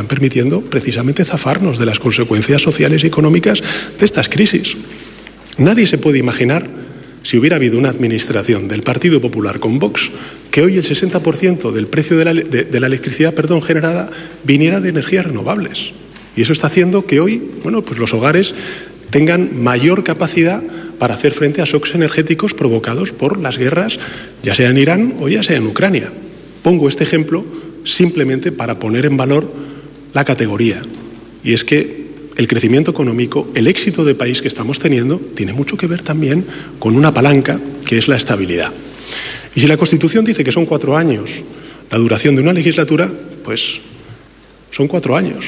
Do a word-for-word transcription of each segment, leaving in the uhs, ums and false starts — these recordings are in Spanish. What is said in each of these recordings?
están permitiendo precisamente zafarnos de las consecuencias sociales y económicas de estas crisis. Nadie se puede imaginar, si hubiera habido una administración del Partido Popular con Vox, que hoy el sesenta por ciento del precio de la, de, de la electricidad perdón, generada viniera de energías renovables. Y eso está haciendo que hoy, bueno, pues los hogares tengan mayor capacidad para hacer frente a shocks energéticos provocados por las guerras, ya sea en Irán o ya sea en Ucrania. Pongo este ejemplo simplemente para poner en valor la categoría. Y es que el crecimiento económico, el éxito de país que estamos teniendo, tiene mucho que ver también con una palanca que es la estabilidad. Y si la Constitución dice que son cuatro años la duración de una legislatura, pues son cuatro años.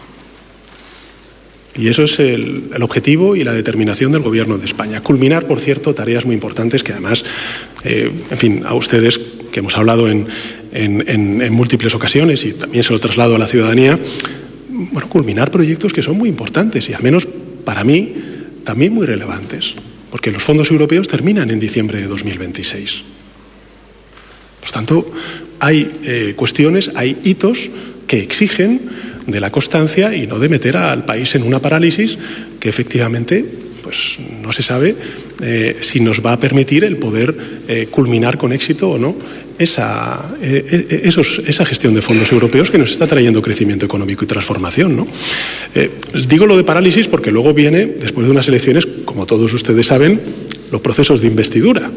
Y eso es el, el objetivo y la determinación del Gobierno de España. Culminar, por cierto, tareas muy importantes que además, eh, en fin, a ustedes, que hemos hablado en, en, en, en múltiples ocasiones y también se lo traslado a la ciudadanía, bueno, culminar proyectos que son muy importantes y al menos para mí también muy relevantes, porque los fondos europeos terminan en diciembre de dos mil veintiséis. Por tanto, hay eh, cuestiones, hay hitos que exigen de la constancia y no de meter al país en una parálisis que efectivamente pues, no se sabe eh, si nos va a permitir el poder eh, culminar con éxito o no esa, eh, esos, esa gestión de fondos europeos que nos está trayendo crecimiento económico y transformación, ¿no? Eh, digo lo de parálisis porque luego viene, después de unas elecciones, como todos ustedes saben, los procesos de investidura.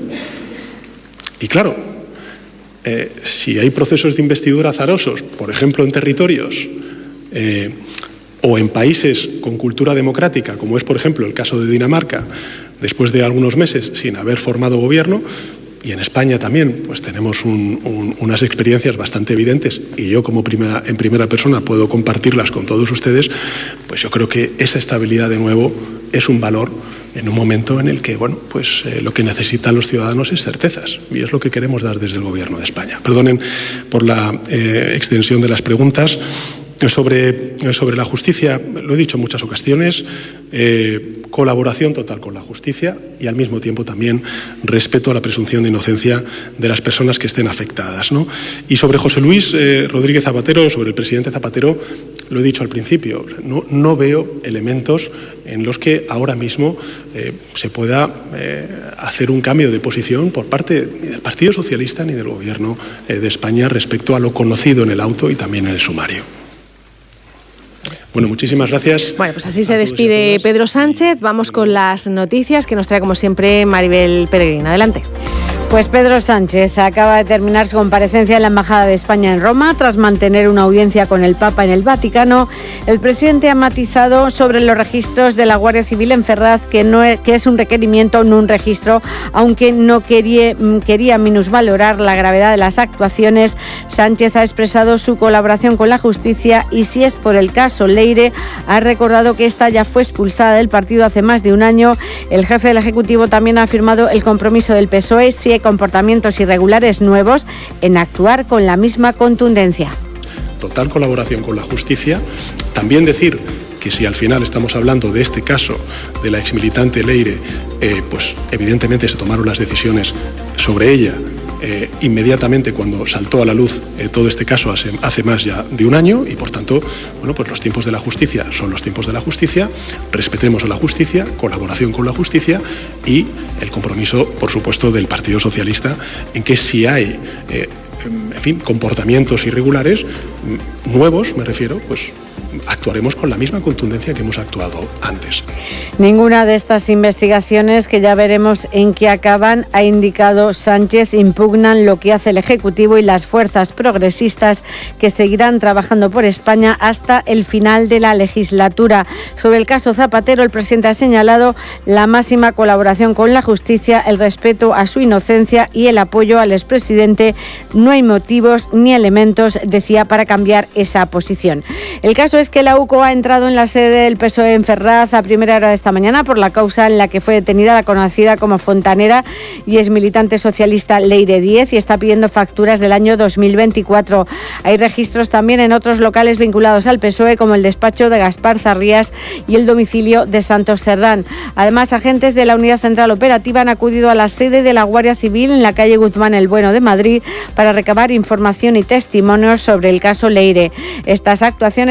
Y claro, eh, si hay procesos de investidura azarosos, por ejemplo en territorios, Eh, o en países con cultura democrática, como es por ejemplo el caso de Dinamarca, después de algunos meses sin haber formado gobierno, y en España también pues tenemos un, un, unas experiencias bastante evidentes y yo como primera, en primera persona puedo compartirlas con todos ustedes, pues yo creo que esa estabilidad de nuevo es un valor en un momento en el que bueno, pues, eh, lo que necesitan los ciudadanos es certezas y es lo que queremos dar desde el Gobierno de España. Perdonen por la eh, extensión de las preguntas. Sobre, sobre la justicia, lo he dicho en muchas ocasiones, eh, colaboración total con la justicia y al mismo tiempo también respeto a la presunción de inocencia de las personas que estén afectadas, ¿no? Y sobre José Luis eh, Rodríguez Zapatero, sobre el presidente Zapatero, lo he dicho al principio, no, no veo elementos en los que ahora mismo eh, se pueda eh, hacer un cambio de posición por parte ni del Partido Socialista ni del Gobierno eh, de España respecto a lo conocido en el auto y también en el sumario. Bueno, muchísimas gracias. Bueno, pues así se despide Pedro Sánchez. Vamos con las noticias que nos trae, como siempre, Maribel Peregrín. Adelante. Pues Pedro Sánchez acaba de terminar su comparecencia en la Embajada de España en Roma. Tras mantener una audiencia con el Papa en el Vaticano, el presidente ha matizado sobre los registros de la Guardia Civil en Ferraz, que, no es, que es un requerimiento, no un registro, aunque no quería, quería minusvalorar la gravedad de las actuaciones. Sánchez ha expresado su colaboración con la justicia y, si es por el caso Leire, ha recordado que esta ya fue expulsada del partido hace más de un año. El jefe del Ejecutivo también ha afirmado el compromiso del P S O E, si hay comportamientos irregulares nuevos, en actuar con la misma contundencia. Total colaboración con la justicia. También decir que si al final estamos hablando de este caso de la exmilitante Leire, eh, pues evidentemente se tomaron las decisiones sobre ella eh, inmediatamente cuando saltó a la luz eh, todo este caso hace, hace más ya de un año y por tanto, bueno, pues los tiempos de la justicia son los tiempos de la justicia, respetemos a la justicia, colaboración con la justicia y el compromiso, por supuesto, del Partido Socialista en que si hay, eh, en fin, comportamientos irregulares nuevos, me refiero, pues actuaremos con la misma contundencia que hemos actuado antes. Ninguna de estas investigaciones, que ya veremos en qué acaban, ha indicado Sánchez, impugnan lo que hace el Ejecutivo y las fuerzas progresistas que seguirán trabajando por España hasta el final de la legislatura. Sobre el caso Zapatero, el presidente ha señalado la máxima colaboración con la justicia, el respeto a su inocencia y el apoyo al expresidente. No hay motivos ni elementos, decía, para cambiar esa posición. El caso es que la U C O ha entrado en la sede del P S O E en Ferraz a primera hora de esta mañana por la causa en la que fue detenida la conocida como fontanera y ex militante socialista Leire Díez y está pidiendo facturas del año dos mil veinticuatro. Hay registros también en otros locales vinculados al P S O E, como el despacho de Gaspar Zarrías y el domicilio de Santos Cerdán. Además, agentes de la Unidad Central Operativa han acudido a la sede de la Guardia Civil en la calle Guzmán el Bueno de Madrid para recabar información y testimonios sobre el caso Leire. Estas actuaciones